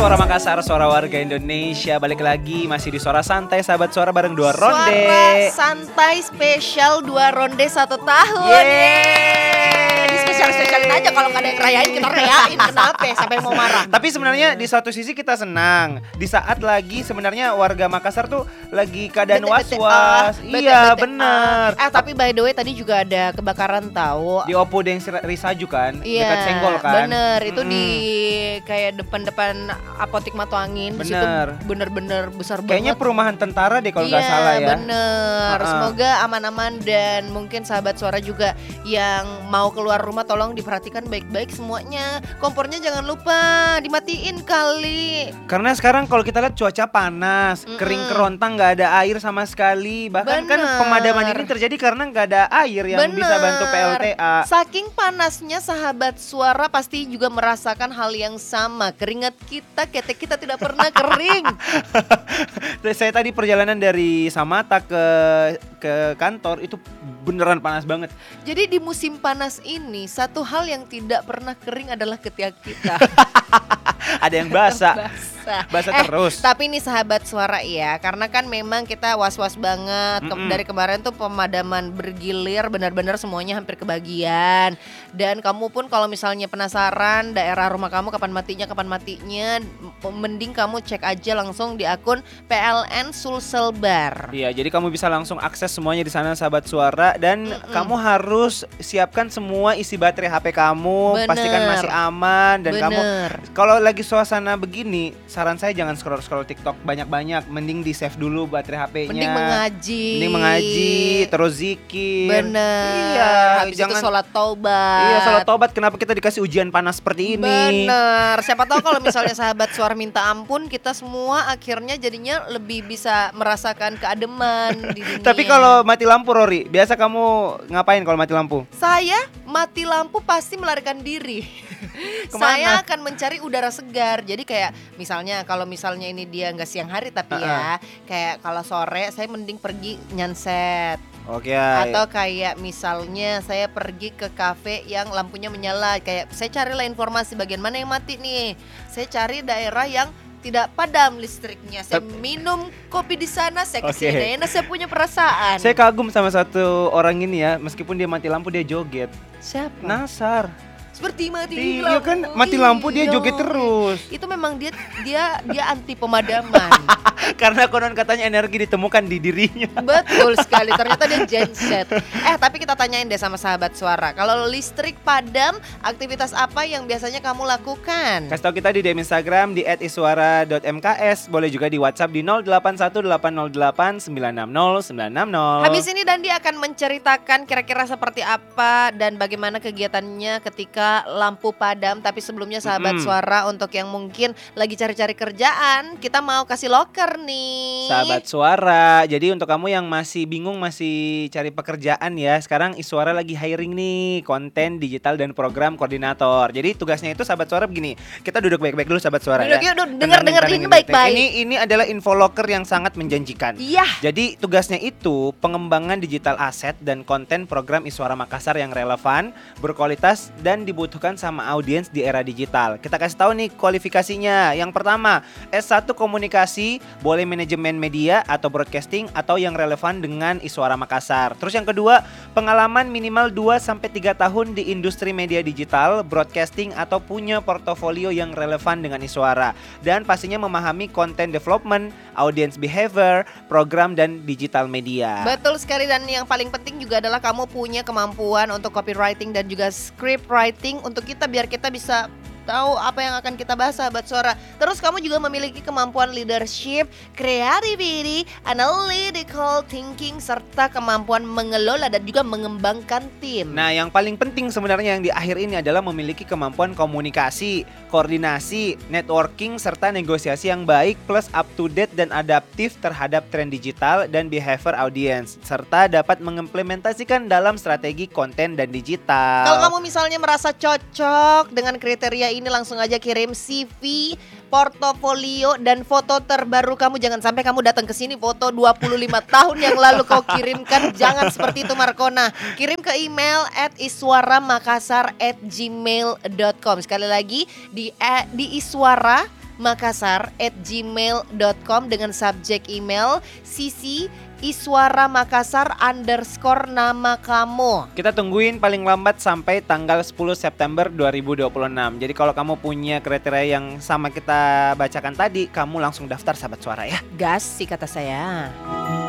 Suara Makassar, suara warga Indonesia. Balik lagi masih di Suara Santai, sahabat suara bareng 2 ronde. Suara santai spesial 2 ronde 1 tahun. Di spesial-spesialin aja, kalau gak ada yang rayain kita rayain. Kenapa? Sampai mau marah. Tapi sebenarnya di satu sisi kita senang. Di saat lagi sebenarnya warga Makassar tuh lagi keadaan was-was. Iya benar. Tapi by the way tadi juga ada kebakaran tahu. Di Oppo Deng Risaju kan, Iya, dekat Senggol kan. bener, itu di kayak depan-depan Apotik Matuangin. Di situ Bener. bener-bener besar Kayaknya banget. perumahan tentara deh kalau nggak salah ya. Bener. Semoga aman-aman dan mungkin sahabat suara juga yang mau keluar rumah tolong diperhatikan baik-baik semuanya. Kompornya jangan lupa dimatiin kali. Karena sekarang kalau kita lihat cuaca panas, kering kerontang, nggak ada air sama sekali. Bahkan kan Bener. pemadaman ini terjadi karena nggak ada air yang bisa bantu PLTA. Saking panasnya sahabat suara pasti juga merasakan hal yang sama. Keringat kita, ketek kita tidak pernah kering. Saya tadi perjalanan dari Samata ke kantor itu beneran panas banget. Jadi di musim panas ini satu hal yang tidak pernah kering adalah ketiak kita. Ada yang basah. Basah terus. Tapi ini sahabat suara ya, karena kan memang kita was-was banget. Dari kemarin tuh pemadaman bergilir, benar-benar semuanya hampir kebagian. Dan kamu pun kalau misalnya penasaran daerah rumah kamu kapan matinya, mending kamu cek aja langsung di akun PLN Sulselbar. Iya, jadi kamu bisa langsung akses semuanya di sana sahabat suara dan kamu harus siapkan semua isi baterai HP kamu, Bener. pastikan masih aman dan kamu Bener. kalau lagi suasana begini, saran saya jangan scroll TikTok banyak-banyak, mending di save dulu baterai HP-nya. Mending mengaji, terus zikir. Bener. Iya, Habis itu sholat taubat. Iya, sholat taubat. Kenapa kita dikasih ujian panas seperti ini? Bener. Siapa tahu kalau misalnya sahabat suara minta ampun, kita semua akhirnya jadinya lebih bisa merasakan keademan di dunia. Tapi kalau mati lampu, Rory, biasa kamu ngapain kalau mati lampu? saya mati lampu pasti melarikan diri. Kemana? Saya akan mencari udara segar. Jadi kayak misalnya kalau misalnya ini dia nggak siang hari tapi ya kayak kalau sore saya mending pergi nyanset. Oke. Atau kayak misalnya saya pergi ke kafe yang lampunya menyala. Kayak saya carilah informasi bagian mana yang mati nih. Saya cari daerah yang tidak padam listriknya. Saya minum kopi di sana, saya kesini. Saya punya perasaan. Saya kagum sama satu orang ini ya, meskipun dia mati lampu dia joget. Siapa? Nasar. Seperti mati Iya lampu. kan, mati lampu dia Iya. joget terus. Itu memang dia anti pemadaman. Karena konon katanya energi ditemukan di dirinya. Betul sekali, ternyata dia genset. Tapi kita tanyain deh sama sahabat suara. Kalau listrik padam, aktivitas apa yang biasanya kamu lakukan? Kasih tahu kita di DM Instagram di @iswara.mks. Boleh juga di WhatsApp di 081808960960. Habis ini Dandi akan menceritakan kira-kira seperti apa dan bagaimana kegiatannya ketika lampu padam. Tapi sebelumnya sahabat suara, untuk yang mungkin lagi cari-cari kerjaan, kita mau kasih loker nih. Sahabat suara, jadi untuk kamu yang masih bingung, masih cari pekerjaan ya, sekarang Iswara lagi hiring nih konten digital dan program koordinator. Jadi tugasnya itu sahabat suara begini, kita duduk baik-baik dulu sahabat suara. Duduk ya. yuk, denger ini baik-baik. Ini adalah info loker yang sangat menjanjikan. Iya. Jadi tugasnya itu pengembangan digital aset dan konten program Iswara Makassar yang relevan, berkualitas dan dibutuhkan sama audiens di era digital. Kita kasih tahu nih kualifikasinya. Yang pertama, S1 komunikasi, boleh manajemen media atau broadcasting atau yang relevan dengan Iswara Makassar. Terus yang kedua, pengalaman minimal 2-3 tahun di industri media digital, broadcasting atau punya portofolio yang relevan dengan Iswara. Dan pastinya memahami content development, audience behavior, program dan digital media. Betul sekali, dan yang paling penting juga adalah kamu punya kemampuan untuk copywriting dan juga script writing untuk kita biar kita bisa tahu apa yang akan kita bahas sahabat suara. Terus kamu juga memiliki kemampuan leadership, creativity, analytical thinking, serta kemampuan mengelola dan juga mengembangkan tim. Nah, yang paling penting sebenarnya yang di akhir ini adalah memiliki kemampuan komunikasi, koordinasi, networking, serta negosiasi yang baik plus up to date dan adaptif terhadap tren digital dan behavior audience, serta dapat mengimplementasikan dalam strategi konten dan digital. Kalau kamu misalnya merasa cocok dengan kriteria ini, langsung aja kirim CV, portofolio dan foto terbaru kamu. Jangan sampai kamu datang ke sini foto 25 tahun yang lalu kau kirimkan. Jangan seperti itu Markona. Kirim ke email @iswaramakassar@gmail.com. Sekali lagi di iswara makassar@gmail.com dengan subjek email Sisi Iswara Makassar _ nama kamu. Kita tungguin paling lambat sampai tanggal 10 September 2026. Jadi kalau kamu punya kriteria yang sama kita bacakan tadi, kamu langsung daftar Sahabat Suara ya. Gas sih kata saya.